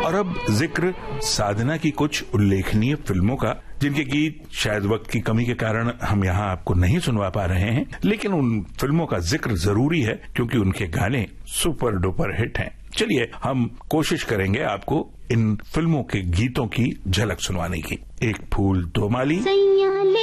और अब जिक्र साधना की कुछ उल्लेखनीय फिल्मों का, जिनके गीत शायद वक्त की कमी के कारण हम यहाँ आपको नहीं सुनवा पा रहे हैं, लेकिन उन फिल्मों का जिक्र जरूरी है क्योंकि उनके गाने सुपर डुपर हिट हैं। चलिए हम कोशिश करेंगे आपको इन फिल्मों के गीतों की झलक सुनवाने की। एक फूल दो माली,